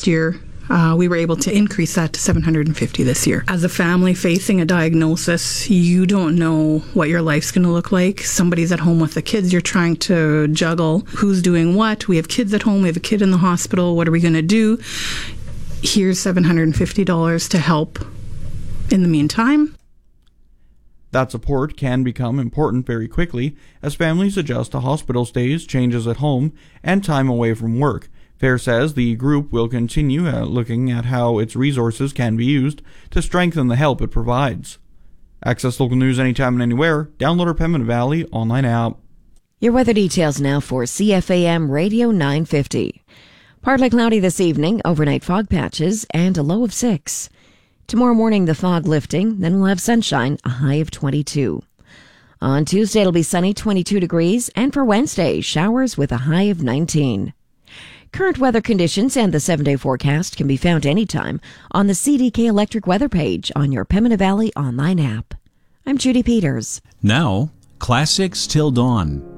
last year. We were able to increase that to $750 this year. As a family facing a diagnosis, you don't know what your life's going to look like. Somebody's at home with the kids. You're trying to juggle who's doing what. We have kids at home. We have a kid in the hospital. What are we going to do? Here's $750 to help in the meantime. That support can become important very quickly as families adjust to hospital stays, changes at home, and time away from work. FARE says the group will continue looking at how its resources can be used to strengthen the help it provides. Access local news anytime and anywhere. Download our Pembina Valley online app. Your weather details now for CFAM Radio 950. Partly cloudy this evening, overnight fog patches, and a low of 6. Tomorrow morning, the fog lifting, then we'll have sunshine, a high of 22. On Tuesday, it'll be sunny, 22 degrees, and for Wednesday, showers with a high of 19. Current weather conditions and the 7-day forecast can be found anytime on the CDK Electric weather page on your Pembina Valley online app. I'm Judy Peters. Now, Classics Till Dawn.